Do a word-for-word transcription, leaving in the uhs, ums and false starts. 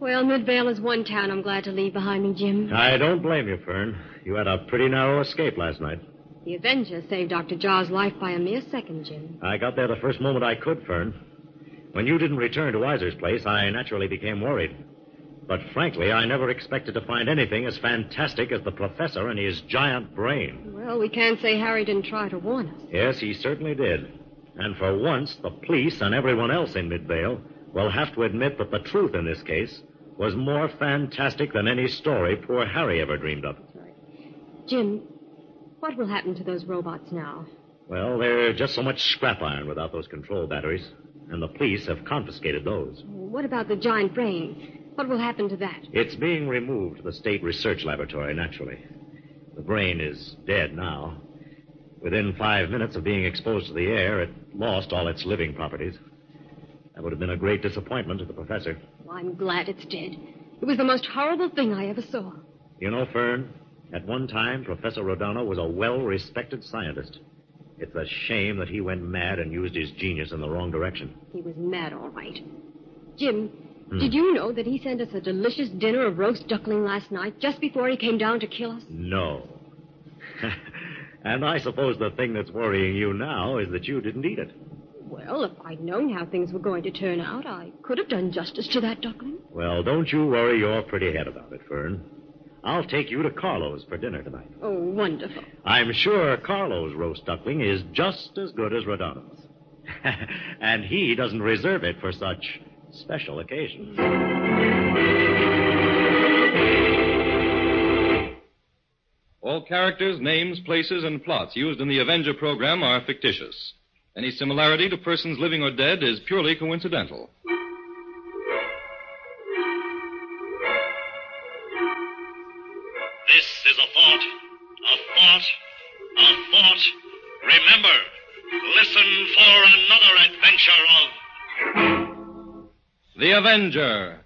Well, Midvale is one town I'm glad to leave behind me, Jim. I don't blame you, Fern. You had a pretty narrow escape last night. The Avenger saved Doctor Jaw's life by a mere second, Jim. I got there the first moment I could, Fern. When you didn't return to Weiser's place, I naturally became worried. But frankly, I never expected to find anything as fantastic as the professor and his giant brain. Well, we can't say Harry didn't try to warn us. Yes, he certainly did. And for once, the police and everyone else in Midvale will have to admit that the truth in this case was more fantastic than any story poor Harry ever dreamed of. That's right. Jim, what will happen to those robots now? Well, they're just so much scrap iron without those control batteries, and the police have confiscated those. What about the giant brain? What will happen to that? It's being removed to the State Research Laboratory, naturally. The brain is dead now. Within five minutes of being exposed to the air, it lost all its living properties. That would have been a great disappointment to the professor. Well, I'm glad it's dead. It was the most horrible thing I ever saw. You know, Fern, at one time, Professor Rodano was a well-respected scientist. It's a shame that he went mad and used his genius in the wrong direction. He was mad, all right. Jim, Hmm. did you know that he sent us a delicious dinner of roast duckling last night, just before he came down to kill us? No. And I suppose the thing that's worrying you now is that you didn't eat it. Well, if I'd known how things were going to turn out, I could have done justice to that duckling. Well, don't you worry your pretty head about it, Fern. I'll take you to Carlo's for dinner tonight. Oh, wonderful. I'm sure Carlo's roast duckling is just as good as Rodano's. And he doesn't reserve it for such special occasions. All characters, names, places, and plots used in the Avenger program are fictitious. Any similarity to persons living or dead is purely coincidental. This is a thought, a thought, a thought. Remember, listen for another adventure of... The Avenger,